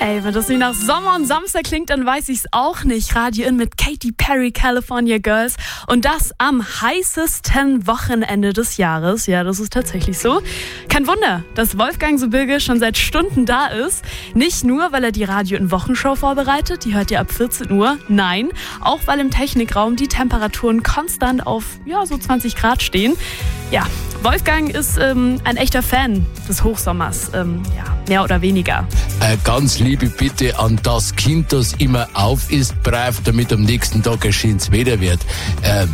Ey, wenn das nicht nach Sommer und Samstag klingt, dann weiß ich's auch nicht. Radio In mit Katy Perry, California Girls. Und das am heißesten Wochenende des Jahres. Ja, das ist tatsächlich so. Kein Wunder, dass Wolfgang Sibilge schon seit Stunden da ist. Nicht nur, weil er die Radio In Wochenshow vorbereitet, die hört ihr ab 14 Uhr. Nein, auch weil im Technikraum die Temperaturen konstant auf, so 20 Grad stehen. Ja, Wolfgang ist ein echter Fan des Hochsommers. Mehr oder weniger. Ganz liebe Bitte an das Kind, das immer auf ist, brav, damit am nächsten Tag ein schönes Wetter wird.